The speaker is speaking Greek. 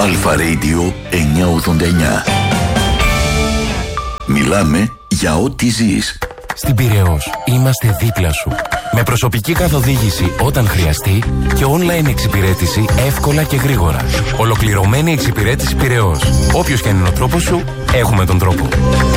Αλφα Radio 989. Μιλάμε για ό,τι ζεις. Στην Πειραιώς είμαστε δίπλα σου. Με προσωπική καθοδήγηση όταν χρειαστεί και online εξυπηρέτηση εύκολα και γρήγορα. Ολοκληρωμένη εξυπηρέτηση Πειραιώς. Όποιος και είναι ο τρόπος σου, έχουμε τον τρόπο.